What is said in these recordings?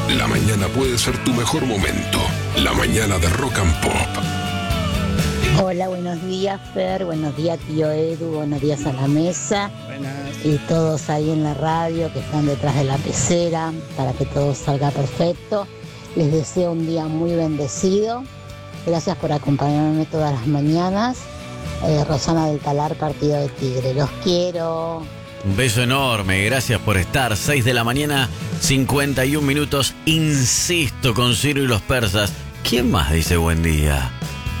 La mañana puede ser tu mejor momento. La mañana de Rock and Pop. Hola, buenos días, Fer. Buenos días, tío Edu. Buenos días a la mesa. Buenas. Y todos ahí en la radio que están detrás de la pecera para que todo salga perfecto. Les deseo un día muy bendecido. Gracias por acompañarme todas las mañanas. Rosana del Talar, partido de Tigre. Los quiero. Un beso enorme, gracias por estar. 6 de la mañana, 51 minutos. Insisto con Ciro y los persas. ¿Quién más dice buen día?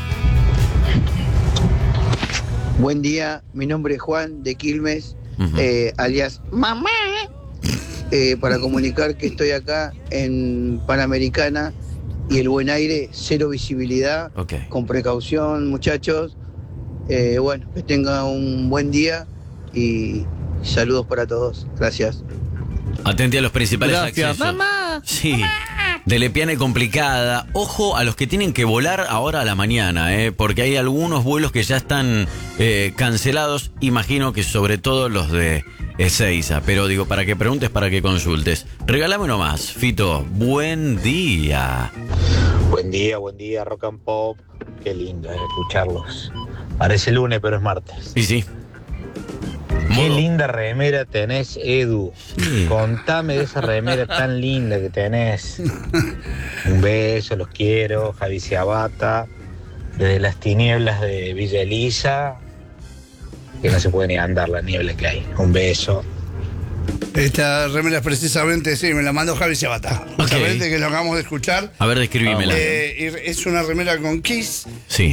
Buen día, mi nombre es Juan de Quilmes, alias Mamá, para comunicar que estoy acá en Panamericana y el buen aire, cero visibilidad, con precaución, muchachos. Bueno, que tengan un buen día y saludos para todos. Gracias. Atente a los principales Gracias. accesos. ¡Mamá! Sí. De Lepiana y complicada. Ojo a los que tienen que volar ahora a la mañana, porque hay algunos vuelos que ya están cancelados. Imagino que sobre todo los de Ezeiza. Pero digo, para que preguntes, para que consultes. Regálame uno más, Fito. Buen día. Buen día, Rock and Pop. Qué lindo escucharlos. Parece lunes, pero es martes. Y sí. Qué linda remera tenés, Edu. Sí. Contame de esa remera tan linda que tenés. Un beso, los quiero. Javi Ciabatta, desde las tinieblas de Villa Elisa, que no se puede ni andar la niebla que hay. Un beso. Esta remera es precisamente, sí, me la mandó Javi Ciabatta. Justamente que lo acabamos de escuchar. A ver, describímela. Es una remera con Kiss. Sí.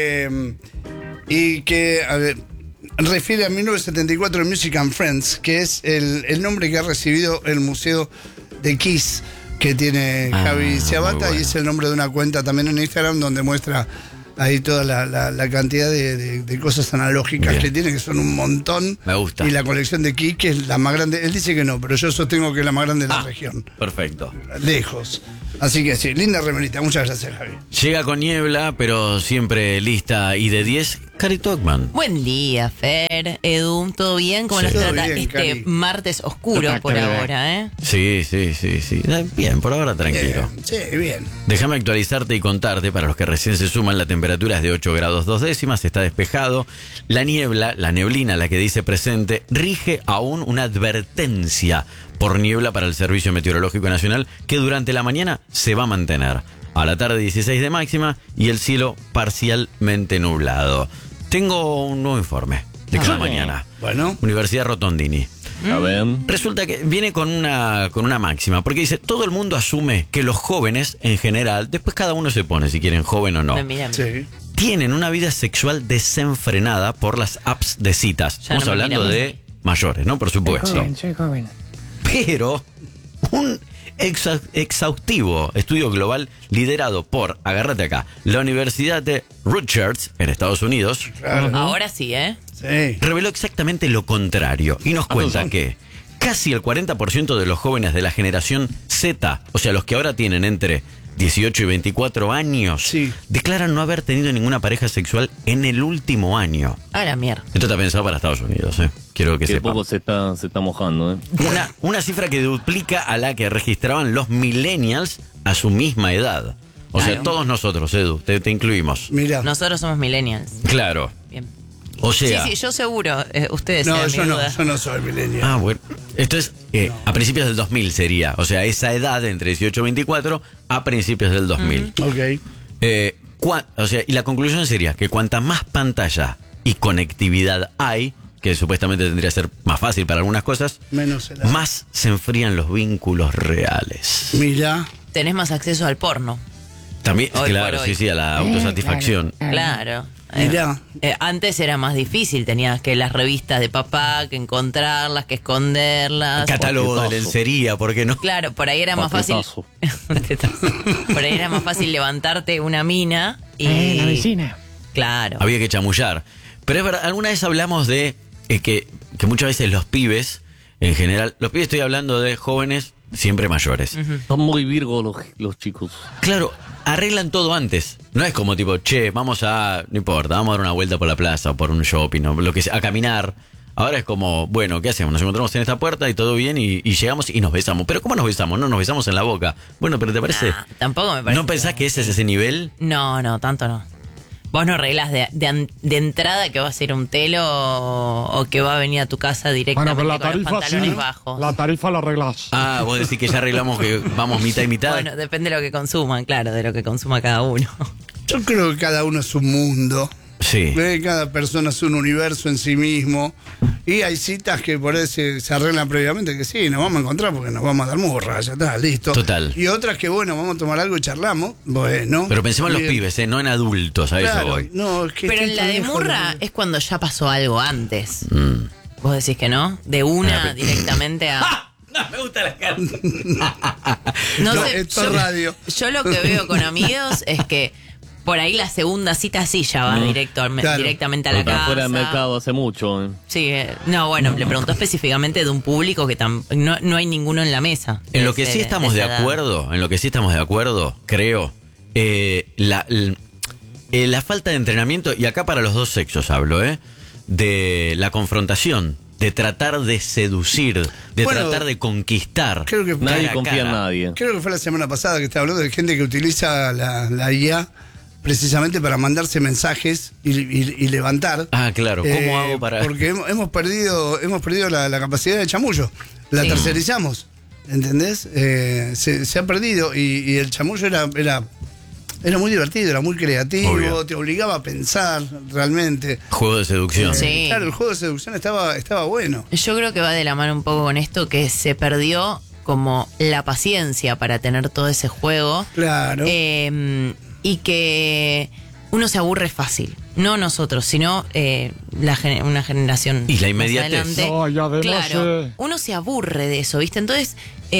Y que, a ver, refiere a 1974 Music and Friends, que es el nombre que ha recibido el museo de Kiss que tiene Javi Ciabatta, bueno. Y es el nombre de una cuenta también en Instagram donde muestra ahí toda la cantidad de cosas analógicas Bien. Que tiene, que son un montón. Me gusta. Y la colección de Kiss, que es la más grande. Él dice que no, pero yo sostengo que es la más grande de la región. Perfecto. Lejos. Así que sí, linda remerita. Muchas gracias, Javi. Llega con niebla, pero siempre lista. Y de 10, Cari Tocman. Buen día, Fer, Edu, ¿todo bien? ¿Cómo les trata bien, este Cari. martes oscuro por ahora, eh? Sí. Bien, por ahora tranquilo. Sí, bien. Déjame actualizarte y contarte, para los que recién se suman, la temperatura es de 8 grados 2 décimas, está despejado. La niebla, la neblina, la que dice presente, rige aún una advertencia por niebla para el Servicio Meteorológico Nacional, que durante la mañana se va a mantener. A la tarde 16 de máxima y el cielo parcialmente nublado. Tengo un nuevo informe de cada mañana. Bueno. Universidad Rotondini. A ver. Resulta que viene con una máxima, porque dice, todo el mundo asume que los jóvenes en general, después cada uno se pone si quieren joven o no, Sí. tienen una vida sexual desenfrenada por las apps de citas. Estamos hablando de mayores, ¿no? Por supuesto. Soy joven. Pero un exhaustivo estudio global liderado por, agárrate acá, la Universidad de Rutgers en Estados Unidos, Claro. Ahora sí, ¿eh? Sí. reveló exactamente lo contrario y nos cuenta que casi el 40% de los jóvenes de la generación Z, o sea, los que ahora tienen entre 18 y 24 años, Sí. declaran no haber tenido ninguna pareja sexual en el último año. A la mierda. Esto está pensado para Estados Unidos, quiero que Que sepan. poco se está mojando, Una cifra que duplica a la que registraban los millennials a su misma edad. O sea, todos nosotros, Edu, te incluimos. Mira. Nosotros somos millennials. Claro. Bien. O sea... Sí, yo seguro. Ustedes No, sean yo mi no, duda. yo no soy millennial. Ah, bueno. Esto es a principios del 2000 sería. O sea, esa edad entre 18 y 24 a principios del 2000. Ok. O sea, y la conclusión sería que cuanta más pantalla y conectividad hay, que supuestamente tendría que ser más fácil para algunas cosas, Menos edad. más se enfrían los vínculos reales. Mira. Tenés más acceso al porno. También, Hoy claro, por hoy. sí, a la autosatisfacción. Claro. Mirá. Antes era más difícil, tenías que las revistas de papá, que encontrarlas, que esconderlas. Catálogo de Paquetazo. lencería, ¿por qué no? Claro, por ahí era más fácil. Paquetazo. Por ahí era más fácil levantarte una mina y. La vecina. Claro. Había que chamullar. Pero es verdad, alguna vez hablamos de que muchas veces los pibes, en general, los pibes estoy hablando de jóvenes siempre mayores. Son muy virgos los chicos. Claro, arreglan todo antes. No es como tipo, che, no importa, vamos a dar una vuelta por la plaza o por un shopping o lo que sea, a caminar. Ahora es como, bueno, ¿qué hacemos? Nos encontramos en esta puerta y todo bien y llegamos y nos besamos. ¿Pero cómo nos besamos? No, nos besamos en la boca. Bueno, pero ¿te parece? Nah, tampoco me parece. ¿No pensás que ese es ese nivel? No, tanto no. Vos no arreglás de entrada que va a ser un telo o que va a venir a tu casa directamente Bueno, pero con los pantalones bajos. La tarifa la arreglás. Ah, vos decís que ya arreglamos que vamos mitad y mitad. Bueno, depende de lo que consuman, claro, de lo que consuma cada uno. Yo creo que cada uno es un mundo. Sí. Cada persona es un universo en sí mismo. Y hay citas que por ahí se arreglan previamente, que sí, nos vamos a encontrar porque nos vamos a dar murra, ya está, listo. Total. Y otras que, bueno, vamos a tomar algo y charlamos. Bueno. Pero pensemos en los bien. pibes, no en adultos, a eso Claro, voy. no, es que Pero estoy en la tan de lejos murra es cuando ya pasó algo antes. Mm. ¿Vos decís que no? De una directamente a... No, me gusta la cara. No No, sé, esto es radio. yo lo que veo con amigos es que por ahí la segunda cita sí ya va directamente a la Está casa. fuera del mercado hace mucho. Sí, no, bueno, le preguntó específicamente de un público que no hay ninguno en la mesa. En lo que sí estamos de acuerdo, creo, la falta de entrenamiento, y acá para los dos sexos hablo, de la confrontación, de tratar de seducir, de Bueno, tratar de conquistar. Creo que Nadie cara a confía en cara. nadie. Creo que fue la semana pasada que estaba hablando de gente que utiliza la IA precisamente para mandarse mensajes y levantar. Ah, claro, ¿cómo hago para...? Porque hemos perdido la capacidad de chamullo. La Sí. tercerizamos, ¿entendés? Se ha perdido y el chamullo era muy divertido, era muy creativo, Obvio. te obligaba a pensar realmente. Juego de seducción. Sí. Claro, el juego de seducción estaba bueno. Yo creo que va de la mano un poco con esto que se perdió como la paciencia para tener todo ese juego. Claro. Y que uno se aburre fácil. No nosotros, sino una generación Y la más inmediatez. adelante. No, y además, Claro, uno se aburre de eso, ¿viste? Entonces,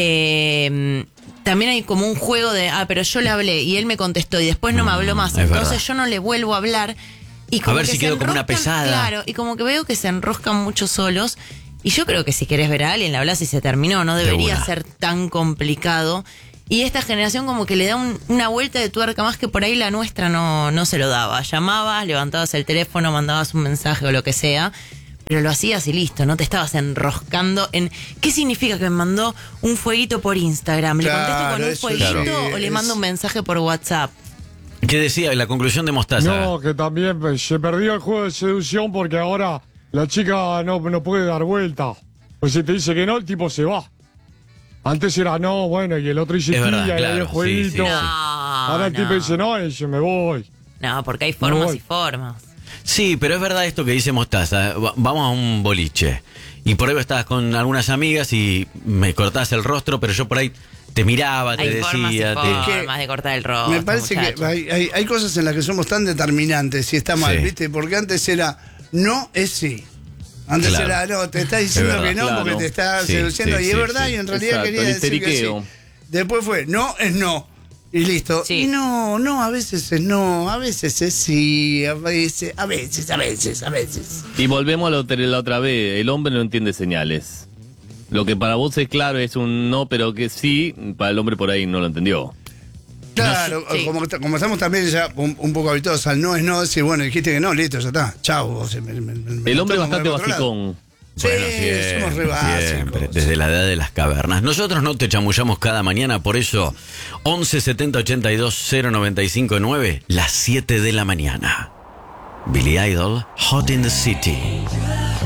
también hay como un juego de, pero yo le hablé y él me contestó y después no me habló más. es Entonces verdad. yo no le vuelvo a hablar. Y A como ver que si se quedo como una enroscan, pesada. Claro, y como que veo que se enroscan mucho solos. Y yo creo que si querés ver a alguien, le hablas y se terminó. No debería una. ser tan complicado. Y esta generación como que le da una vuelta de tuerca más que por ahí la nuestra no se lo daba. Llamabas, levantabas el teléfono, mandabas un mensaje o lo que sea, pero lo hacías y listo, no te estabas enroscando en... ¿Qué significa que me mandó un fueguito por Instagram? ¿Le Claro, contesto con un eso fueguito sí, o le es- mando un mensaje por WhatsApp? ¿Qué decía? La conclusión de Mostaza. No, que también se perdió el juego de seducción porque ahora la chica no puede dar vuelta. Pues si te dice que no, el tipo se va. Antes era no, bueno, y el otro dice Es sí, verdad, y ahí claro, hay el sí, jueguito. sí, sí. Ahora el tipo dice no, y yo me voy. No, porque hay formas voy. y formas. Sí, pero es verdad esto que dice Mostaza. Vamos a un boliche. Y por ahí estabas con algunas amigas y me cortabas el rostro, pero yo por ahí te miraba, te Hay formas y decía. formas de cortar el rostro. Me parece muchacho. que hay cosas en las que somos tan determinantes y está mal, Sí. ¿viste? Porque antes era no es sí. Antes Claro. era no, te está diciendo verdad, que no claro. porque te está Sí, seduciendo sí, y es sí, verdad sí. y en realidad Exacto, quería el decir que sí. histeriqueo. Después fue no es no y listo. Sí. Y no, a veces es no, a veces es sí, a veces. Y volvemos a la otra vez. El hombre no entiende señales. Lo que para vos es claro es un no, pero que sí, para el hombre por ahí no lo entendió. Claro, Sí. como estamos también ya un poco habituados al no es no, decir bueno, dijiste que no, listo, ya está, chao. El hombre es bastante basicón. Sí, somos re básicos. Siempre, desde la edad de las cavernas. Nosotros no te chamullamos cada mañana, por eso 11 70 82 095 9, las 7 de la mañana. Billy Idol, Hot in the City.